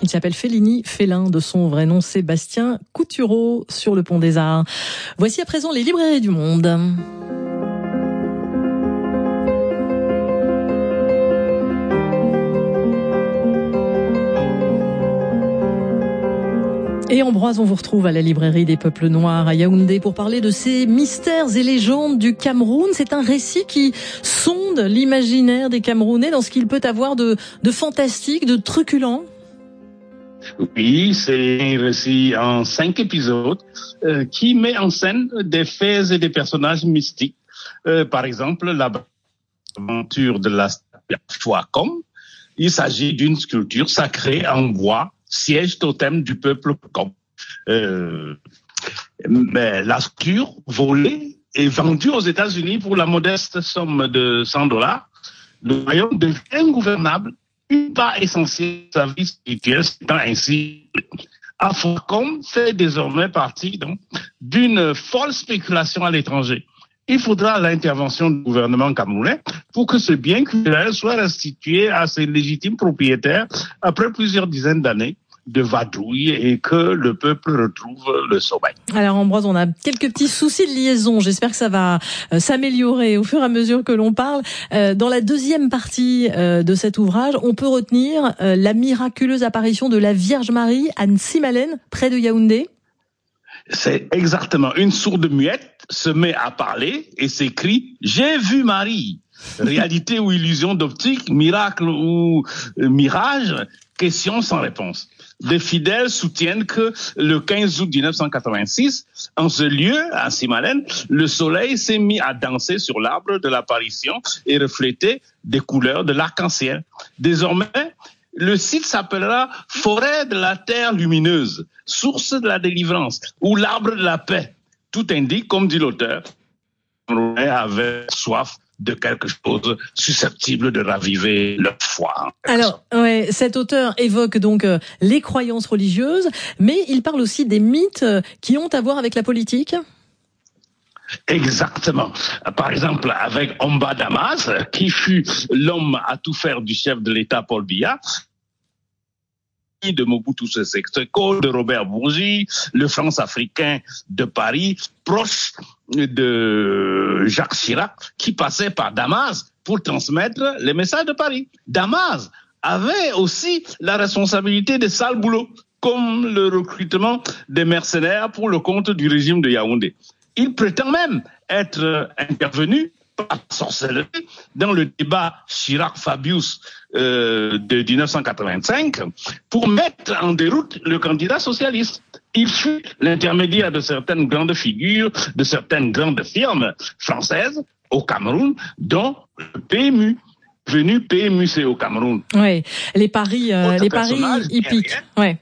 Il s'appelle Fellini, Félin, de son vrai nom Sébastien Coutureau, sur le Pont des Arts. Voici à présent les librairies du monde. Et Ambroise, on vous retrouve à la librairie des peuples noirs à Yaoundé pour parler de ces mystères et légendes du Cameroun. C'est un récit qui sonde l'imaginaire des Camerounais dans ce qu'il peut avoir de fantastique, de truculent. Oui, c'est un récit en 5 épisodes qui met en scène des faits et des personnages mystiques. Par exemple, l'aventure de la Chouacom. Il s'agit d'une sculpture sacrée en bois, siège totem du peuple Kom. Mais la sculpture volée est vendue aux États-Unis pour la modeste somme de $100. Le royaume devient ingouvernable, une part essentielle de sa vie spirituelle, étant ainsi Afro-Com fait désormais partie d'une folle spéculation à l'étranger. Il faudra l'intervention du gouvernement camerounais pour que ce bien culturel soit restitué à ses légitimes propriétaires après plusieurs dizaines d'années de vadrouille et que le peuple retrouve le sommeil. Alors Ambroise, on a quelques petits soucis de liaison. J'espère que ça va s'améliorer au fur et à mesure que l'on parle. Dans la deuxième partie de cet ouvrage, on peut retenir la miraculeuse apparition de la Vierge Marie à Nsimalen, près de Yaoundé. C'est exactement. Une sourde muette se met à parler et s'écrie « J'ai vu Marie ». Réalité ou illusion d'optique, miracle ou mirage, question sans réponse. Des fidèles soutiennent que le 15 août 1986, en ce lieu, à Nsimalen, le soleil s'est mis à danser sur l'arbre de l'apparition et refléter des couleurs de l'arc-en-ciel. Désormais, le site s'appellera Forêt de la Terre Lumineuse, source de la délivrance, ou l'arbre de la paix. Tout indique, comme dit l'auteur, qu'on avait soif de quelque chose susceptible de raviver leur foi. Alors, ouais, cet auteur évoque donc les croyances religieuses, mais il parle aussi des mythes qui ont à voir avec la politique. Exactement. Par exemple, avec Omba Damas, qui fut l'homme à tout faire du chef de l'État Paul Biya, de Mobutu Sese Seko, de Robert Bourgi, le France-africain de Paris, proche de Jacques Chirac, qui passait par Damas pour transmettre les messages de Paris. Damas avait aussi la responsabilité des sales boulots, comme le recrutement des mercenaires pour le compte du régime de Yaoundé. Il prétend même être intervenu par sorcellerie dans le débat Chirac-Fabius de 1985 pour mettre en déroute le candidat socialiste. Il fut l'intermédiaire de certaines grandes figures, de certaines grandes firmes françaises au Cameroun, dont le PMU. Venu PMUC au Cameroun. Oui, les paris hippiques. Ouais.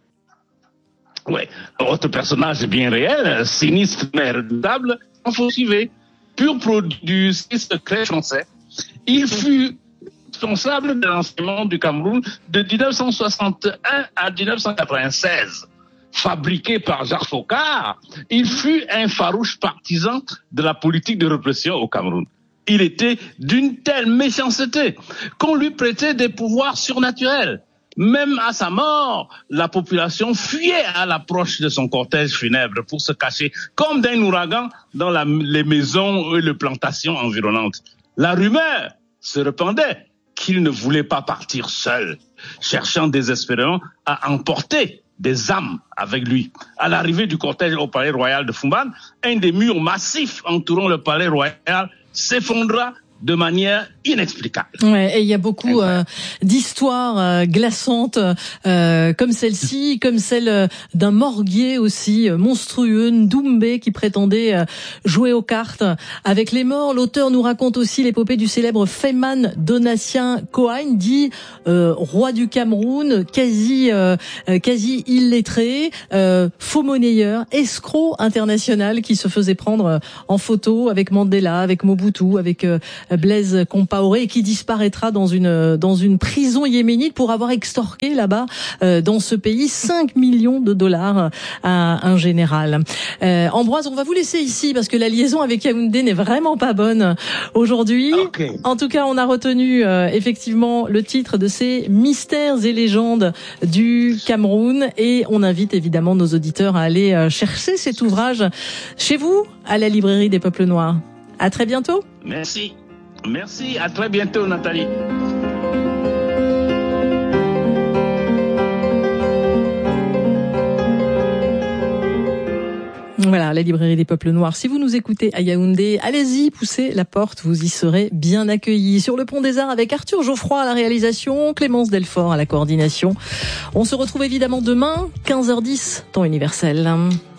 Ouais, autre personnage bien réel, sinistre mais redoutable, Faucivet, pur produit du secret français. Il fut responsable de l'enseignement du Cameroun de 1961 à 1996. Fabriqué par Jacques Faucard, il fut un farouche partisan de la politique de répression au Cameroun. Il était d'une telle méchanceté qu'on lui prêtait des pouvoirs surnaturels. Même à sa mort, la population fuyait à l'approche de son cortège funèbre pour se cacher comme d'un ouragan dans les maisons et les plantations environnantes. La rumeur se répandait qu'il ne voulait pas partir seul, cherchant désespérément à emporter des âmes avec lui. À l'arrivée du cortège au palais royal de Fumban, un des murs massifs entourant le palais royal s'effondra de manière inexplicable. Ouais, et il y a beaucoup d'histoires glaçantes comme celle-ci, comme celle d'un morguier aussi monstrueux, Ndoumbé, qui prétendait jouer aux cartes avec les morts. L'auteur nous raconte aussi l'épopée du célèbre Feyman Donatien Coagne, dit roi du Cameroun, quasi illettré, faux monnayeur, escroc international qui se faisait prendre en photo avec Mandela, avec Mobutu, avec Blaise Compaoré, qui disparaîtra dans une prison yéménite pour avoir extorqué là-bas, dans ce pays, 5 millions de dollars à un général. Ambroise, on va vous laisser ici parce que la liaison avec Yaoundé n'est vraiment pas bonne aujourd'hui. Okay. En tout cas, on a retenu effectivement le titre de ces mystères et légendes du Cameroun, et on invite évidemment nos auditeurs à aller chercher cet ouvrage chez vous, à la librairie des Peuples Noirs. À très bientôt. Merci, à très bientôt, Nathalie. Voilà, la librairie des Peuples Noirs. Si vous nous écoutez à Yaoundé, allez-y, poussez la porte, vous y serez bien accueillis. Sur le Pont des Arts avec Arthur Geoffroy à la réalisation, Clémence Delfort à la coordination. On se retrouve évidemment demain, 15h10, temps universel.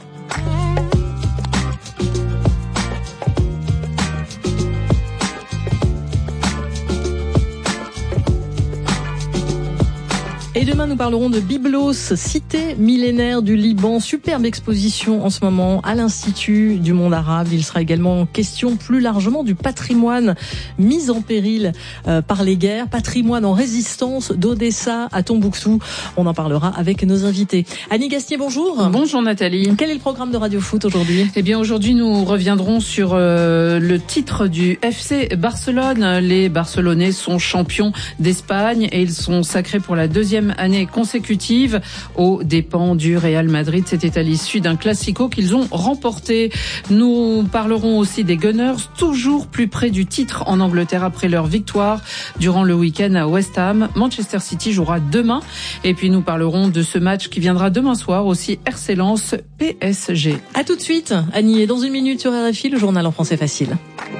Et demain, nous parlerons de Byblos, cité millénaire du Liban. Superbe exposition en ce moment à l'Institut du monde arabe. Il sera également question plus largement du patrimoine mis en péril par les guerres. Patrimoine en résistance d'Odessa à Tombouctou. On en parlera avec nos invités. Annie Gastier, bonjour. Bonjour Nathalie. Quel est le programme de Radio Foot aujourd'hui ? Eh bien aujourd'hui, nous reviendrons sur le titre du FC Barcelone. Les Barcelonais sont champions d'Espagne et ils sont sacrés pour la deuxième année consécutive aux dépens du Real Madrid. C'était à l'issue d'un classico qu'ils ont remporté. Nous parlerons aussi des Gunners, toujours plus près du titre en Angleterre après leur victoire durant le week-end à West Ham. Manchester City jouera demain. Et puis nous parlerons de ce match qui viendra demain soir aussi, RC Lens PSG. À tout de suite, Annie. Et dans une minute sur RFI, le journal en français facile.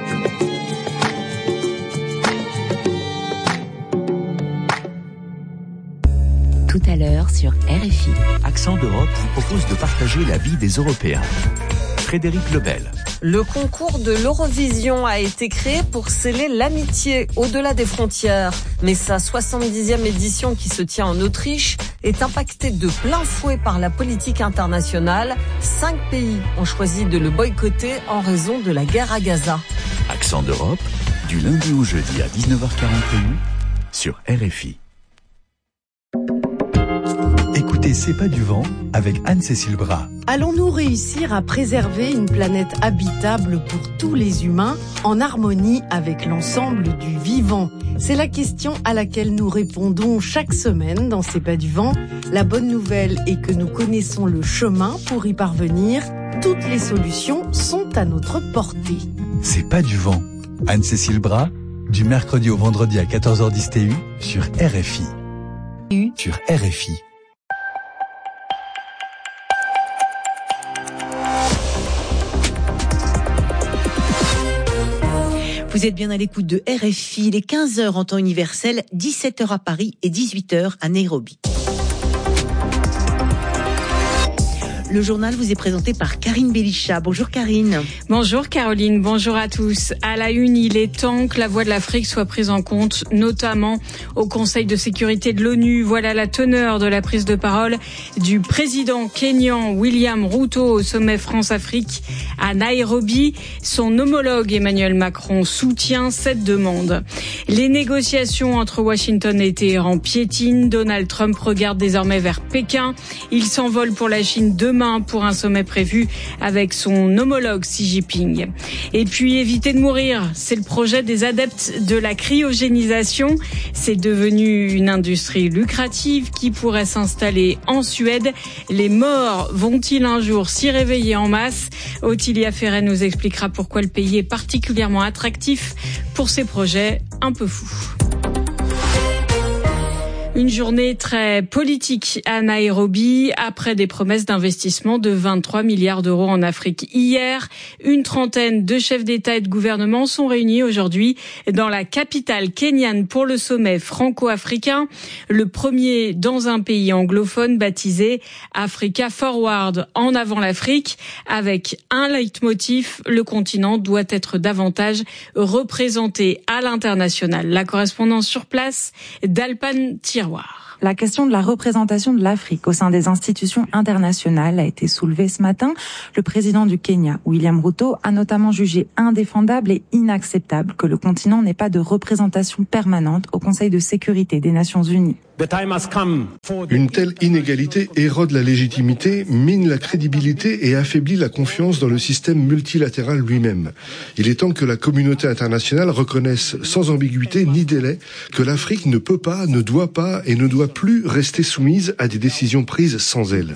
Tout à l'heure sur RFI. Accent d'Europe vous propose de partager la vie des Européens. Frédéric Lebel. Le concours de l'Eurovision a été créé pour sceller l'amitié au-delà des frontières. Mais sa 70e édition, qui se tient en Autriche, est impactée de plein fouet par la politique internationale. 5 pays ont choisi de le boycotter en raison de la guerre à Gaza. Accent d'Europe, du lundi au jeudi à 19h41 sur RFI. Écoutez C'est pas du vent avec Anne-Cécile Bras. Allons-nous réussir à préserver une planète habitable pour tous les humains en harmonie avec l'ensemble du vivant ? C'est la question à laquelle nous répondons chaque semaine dans C'est pas du vent. La bonne nouvelle est que nous connaissons le chemin pour y parvenir. Toutes les solutions sont à notre portée. C'est pas du vent. Anne-Cécile Bras, du mercredi au vendredi à 14h10 TU sur RFI. Sur RFI. Vous êtes bien à l'écoute de RFI, il est 15h en temps universel, 17h à Paris et 18h à Nairobi. Le journal vous est présenté par Karine Belisha. Bonjour Karine. Bonjour Caroline, bonjour à tous. À la une, il est temps que la voix de l'Afrique soit prise en compte, notamment au Conseil de sécurité de l'ONU. Voilà la teneur de la prise de parole du président kényan William Ruto au sommet France-Afrique à Nairobi. Son homologue Emmanuel Macron soutient cette demande. Les négociations entre Washington et Téhéran piétinent. Donald Trump regarde désormais vers Pékin. Il s'envole pour la Chine demain pour un sommet prévu avec son homologue Xi Jinping. Et puis éviter de mourir, c'est le projet des adeptes de la cryogénisation. C'est devenu une industrie lucrative qui pourrait s'installer en Suède. Les morts vont-ils un jour s'y réveiller en masse ? Ottilia Ferret nous expliquera pourquoi le pays est particulièrement attractif pour ces projets un peu fous. Une journée très politique à Nairobi après des promesses d'investissement de 23 milliards d'euros en Afrique. Hier, une trentaine de chefs d'État et de gouvernement sont réunis aujourd'hui dans la capitale kenyane pour le sommet franco-africain, le premier dans un pays anglophone baptisé Africa Forward, en avant l'Afrique, avec un leitmotiv, le continent doit être davantage représenté à l'international. La correspondance sur place d'Alpan Tiroir. La question de la représentation de l'Afrique au sein des institutions internationales a été soulevée ce matin. Le président du Kenya, William Ruto, a notamment jugé indéfendable et inacceptable que le continent n'ait pas de représentation permanente au Conseil de sécurité des Nations Unies. Une telle inégalité érode la légitimité, mine la crédibilité et affaiblit la confiance dans le système multilatéral lui-même. Il est temps que la communauté internationale reconnaisse sans ambiguïté ni délai que l'Afrique ne peut pas, ne doit pas et ne doit plus rester soumise à des décisions prises sans elle.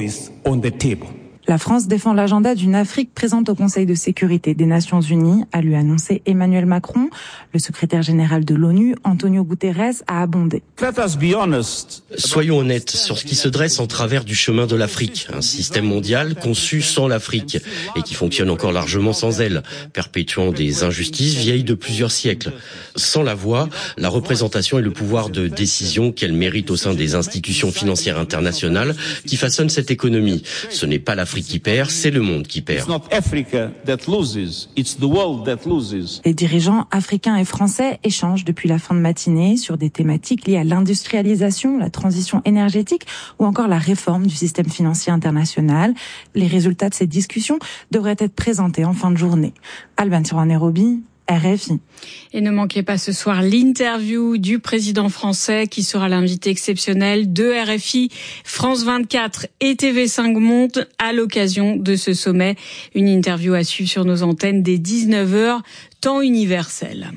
La France défend l'agenda d'une Afrique présente au Conseil de sécurité des Nations Unies, a lui annoncé Emmanuel Macron. Le secrétaire général de l'ONU, Antonio Guterres, a abondé. Soyons honnêtes sur ce qui se dresse en travers du chemin de l'Afrique. Un système mondial conçu sans l'Afrique et qui fonctionne encore largement sans elle, perpétuant des injustices vieilles de plusieurs siècles. Sans la voix, la représentation et le pouvoir de décision qu'elle mérite au sein des institutions financières internationales qui façonnent cette économie. Ce n'est pas l'Afrique qui perd, c'est le monde qui perd. Les dirigeants africains et français échangent depuis la fin de matinée sur des thématiques liées à l'industrialisation, la transition énergétique ou encore la réforme du système financier international. Les résultats de ces discussions devraient être présentés en fin de journée. Alban sur Nairobi, RFI. Et ne manquez pas ce soir l'interview du président français qui sera l'invité exceptionnel de RFI, France 24 et TV5 Monde à l'occasion de ce sommet. Une interview à suivre sur nos antennes dès 19h, temps universel.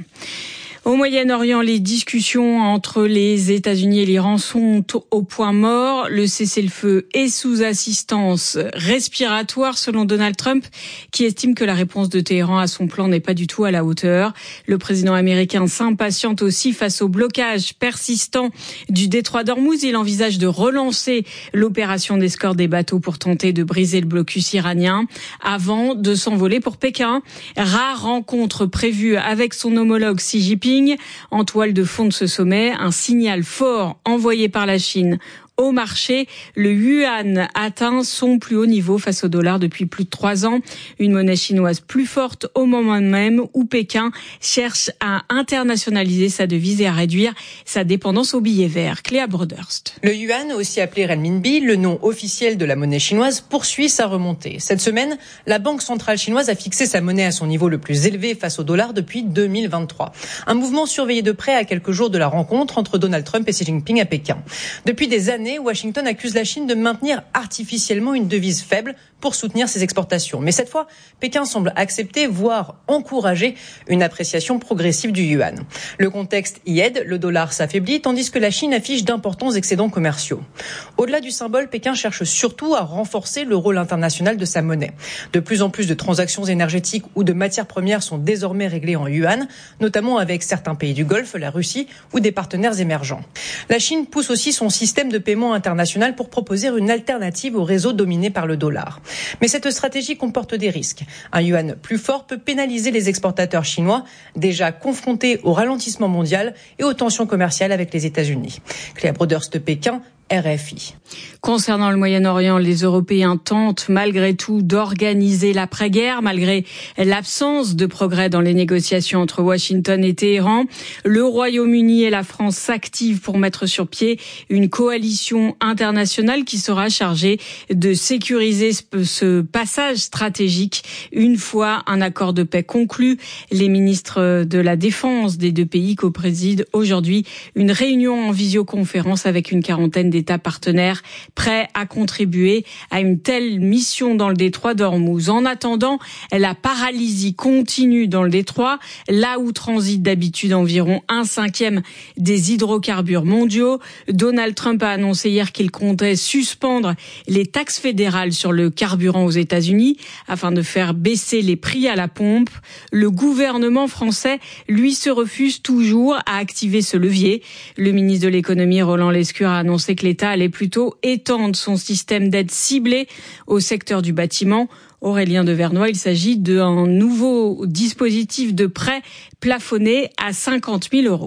Au Moyen-Orient, les discussions entre les États-Unis et l'Iran sont au point mort. Le cessez-le-feu est sous assistance respiratoire, selon Donald Trump, qui estime que la réponse de Téhéran à son plan n'est pas du tout à la hauteur. Le président américain s'impatiente aussi face au blocage persistant du détroit d'Ormuz. Il envisage de relancer l'opération d'escorte des bateaux pour tenter de briser le blocus iranien avant de s'envoler pour Pékin. Rare rencontre prévue avec son homologue Xi Jinping. En toile de fond de ce sommet, un signal fort envoyé par la Chine au marché. Le yuan atteint son plus haut niveau face au dollar depuis plus de 3 ans. Une monnaie chinoise plus forte au moment même où Pékin cherche à internationaliser sa devise et à réduire sa dépendance aux billets verts. Cléa Broderst. Le yuan, aussi appelé renminbi, le nom officiel de la monnaie chinoise, poursuit sa remontée. Cette semaine, la Banque centrale chinoise a fixé sa monnaie à son niveau le plus élevé face au dollar depuis 2023. Un mouvement surveillé de près à quelques jours de la rencontre entre Donald Trump et Xi Jinping à Pékin. Depuis des années, Washington accuse la Chine de maintenir artificiellement une devise faible pour soutenir ses exportations. Mais cette fois, Pékin semble accepter, voire encourager, une appréciation progressive du yuan. Le contexte y aide, le dollar s'affaiblit, tandis que la Chine affiche d'importants excédents commerciaux. Au-delà du symbole, Pékin cherche surtout à renforcer le rôle international de sa monnaie. De plus en plus de transactions énergétiques ou de matières premières sont désormais réglées en yuan, notamment avec certains pays du Golfe, la Russie ou des partenaires émergents. La Chine pousse aussi son système de paiement international pour proposer une alternative au réseau dominé par le dollar. Mais cette stratégie comporte des risques. Un yuan plus fort peut pénaliser les exportateurs chinois, déjà confrontés au ralentissement mondial et aux tensions commerciales avec les États-Unis. Cléa Broderst de Pékin, RFI. Concernant le Moyen-Orient, les Européens tentent malgré tout d'organiser l'après-guerre, malgré l'absence de progrès dans les négociations entre Washington et Téhéran. Le Royaume-Uni et la France s'activent pour mettre sur pied une coalition internationale qui sera chargée de sécuriser ce passage stratégique. Une fois un accord de paix conclu, les ministres de la Défense des deux pays coprésident aujourd'hui une réunion en visioconférence avec une quarantaine d'États partenaires prêts à contribuer à une telle mission dans le détroit d'Ormuz. En attendant, la paralysie continue dans le détroit, là où transite d'habitude environ 1/5 des hydrocarbures mondiaux. Donald Trump a annoncé hier qu'il comptait suspendre les taxes fédérales sur le carburant aux États-Unis afin de faire baisser les prix à la pompe. Le gouvernement français, lui, se refuse toujours à activer ce levier. Le ministre de l'économie, Roland Lescure, a annoncé que l'État allait plutôt étendre son système d'aide ciblée au secteur du bâtiment. Aurélien de Vernoy, il s'agit d'un nouveau dispositif de prêt plafonné à 50 000 €.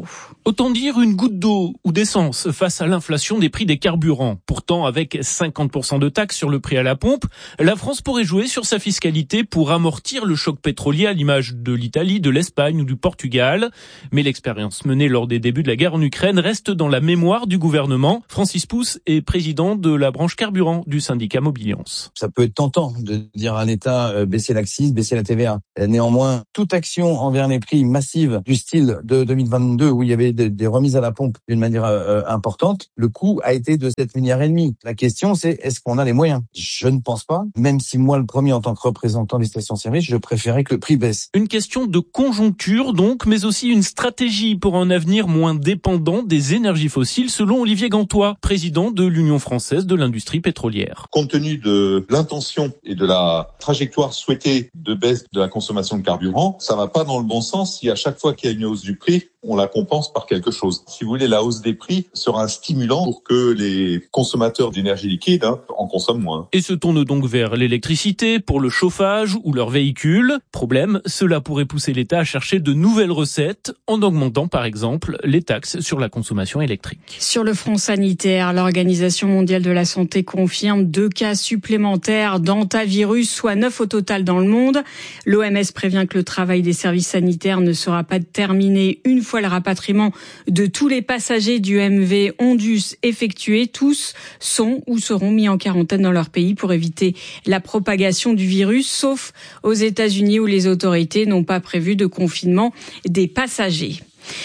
Autant dire une goutte d'eau ou d'essence face à l'inflation des prix des carburants. Pourtant, avec 50% de taxes sur le prix à la pompe, la France pourrait jouer sur sa fiscalité pour amortir le choc pétrolier à l'image de l'Italie, de l'Espagne ou du Portugal. Mais l'expérience menée lors des débuts de la guerre en Ukraine reste dans la mémoire du gouvernement. Francis Pousse est président de la branche carburant du syndicat Mobiliance. Ça peut être tentant de dire à l'État baisser l'accise, baisser la TVA. Néanmoins, toute action envers les prix massive du style de 2022 où il y avait des remises à la pompe d'une manière importante, le coût a été de 7,5 milliards. La question, c'est est-ce qu'on a les moyens? Je ne pense pas, même si moi, le premier, en tant que représentant des stations-service, je préférais que le prix baisse. Une question de conjoncture donc, mais aussi une stratégie pour un avenir moins dépendant des énergies fossiles, selon Olivier Gantois, président de l'Union française de l'industrie pétrolière. Compte tenu de l'intention et de la trajectoire souhaitée de baisse de la consommation de carburant, ça va pas dans le bon sens si à chaque fois qu'il y a une hausse du prix, on la compense par quelque chose. Si vous voulez, la hausse des prix sera un stimulant pour que les consommateurs d'énergie liquide en consomment moins. Et se tournent donc vers l'électricité pour le chauffage ou leurs véhicules. Problème, cela pourrait pousser l'État à chercher de nouvelles recettes en augmentant par exemple les taxes sur la consommation électrique. Sur le front sanitaire, l'Organisation mondiale de la santé confirme 2 cas supplémentaires d'hantavirus, soit 9 au total dans le monde. L'OMS prévient que le travail des services sanitaires ne sera pas terminé une fois le rapatriement de tous les passagers du MV Ondus effectué. Tous sont ou seront mis en quarantaine dans leur pays pour éviter la propagation du virus, sauf aux États-Unis où les autorités n'ont pas prévu de confinement des passagers.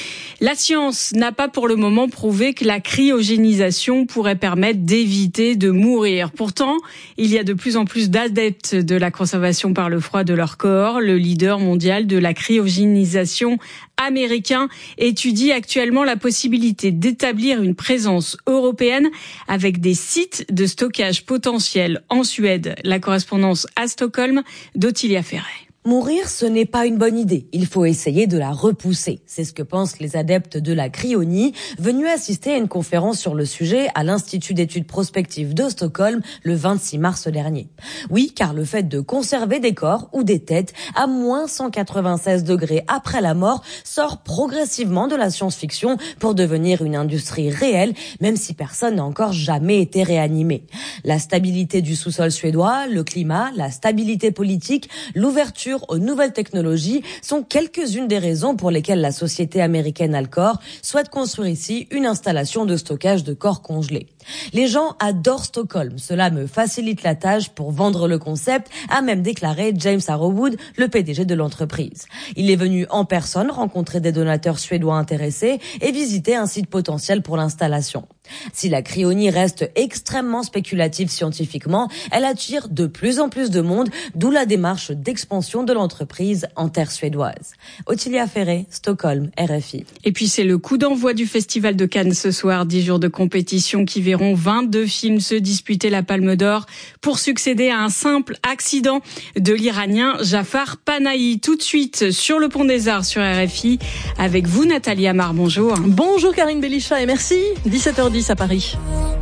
La science n'a pas pour le moment prouvé que la cryogénisation pourrait permettre d'éviter de mourir. Pourtant, il y a de plus en plus d'adeptes de la conservation par le froid de leur corps. Le leader mondial de la cryogénisation américain étudie actuellement la possibilité d'établir une présence européenne avec des sites de stockage potentiels en Suède. La correspondance à Stockholm d'Ottilia Ferret. Mourir, ce n'est pas une bonne idée. Il faut essayer de la repousser. C'est ce que pensent les adeptes de la cryonie, venus assister à une conférence sur le sujet à l'Institut d'études prospectives de Stockholm le 26 mars dernier. Oui, car le fait de conserver des corps ou des têtes à moins 196 degrés après la mort sort progressivement de la science-fiction pour devenir une industrie réelle, même si personne n'a encore jamais été réanimé. La stabilité du sous-sol suédois, le climat, la stabilité politique, l'ouverture aux nouvelles technologies sont quelques-unes des raisons pour lesquelles la société américaine Alcor souhaite construire ici une installation de stockage de corps congelés. Les gens adorent Stockholm, cela me facilite la tâche pour vendre le concept, a même déclaré James Arrowwood, le PDG de l'entreprise. Il est venu en personne rencontrer des donateurs suédois intéressés et visiter un site potentiel pour l'installation. Si la cryonie reste extrêmement spéculative scientifiquement, elle attire de plus en plus de monde, d'où la démarche d'expansion de l'entreprise en terre suédoise. Ottilia Ferret, Stockholm, RFI. Et puis c'est le coup d'envoi du Festival de Cannes ce soir, 10 jours de compétition qui verront 22 films se disputer la Palme d'Or pour succéder à un simple accident de l'Iranien Jafar Panahi. Tout de suite sur le Pont des Arts sur RFI avec vous Nathalie Amar, bonjour. Bonjour Karine Belichat et merci, 17h10 à Paris.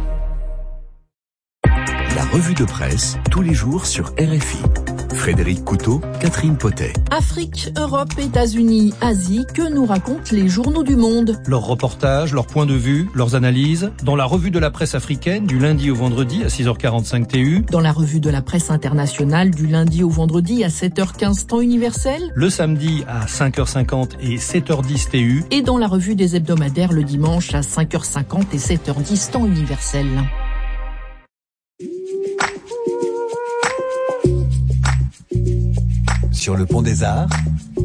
La revue de presse, tous les jours sur RFI. Frédéric Couteau, Catherine Potet. Afrique, Europe, États-Unis, Asie, que nous racontent les journaux du monde? Leurs reportages, leurs points de vue, leurs analyses, dans la revue de la presse africaine du lundi au vendredi à 6h45 TU. Dans la revue de la presse internationale du lundi au vendredi à 7h15 temps universel. Le samedi à 5h50 et 7h10 TU. Et dans la revue des hebdomadaires le dimanche à 5h50 et 7h10 temps universel. Sur le Pont des Arts,